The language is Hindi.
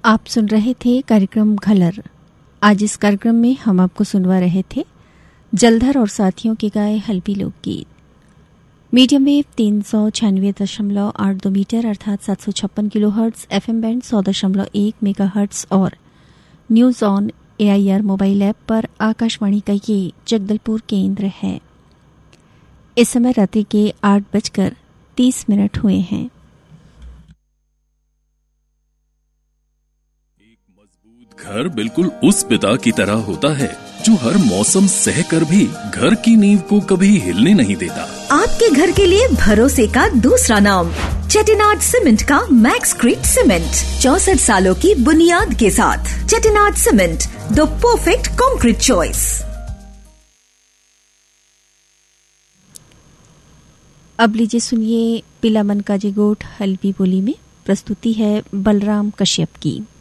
आप सुन रहे थे कार्यक्रम घलर। आज इस कार्यक्रम में हम आपको सुनवा रहे थे जलधर और साथियों के गाए हल्बी लोकगीत। मीडियम वेव 396.82 मीटर अर्थात 756 किलोहर्ट्ज, एफएम बैंड 100.1 मेगाहर्ट्ज और news on AIR mobile app पर आकाशवाणी का ये जगदलपुर केंद्र है। इस समय रात्रि के 8:30 हुए हैं। घर बिल्कुल उस पिता की तरह होता है जो हर मौसम सहकर भी घर की नींव को कभी हिलने नहीं देता। आपके घर के लिए भरोसे का दूसरा नाम चेटिनाड सीमेंट का मैक्सक्रीट सीमेंट, 64 सालों की बुनियाद के साथ। Chettinad cement, the perfect concrete choice. अब लीजिए सुनिए पिला मन का जिगोट हल्बी बोली में। प्रस्तुति है बलराम कश्यप की।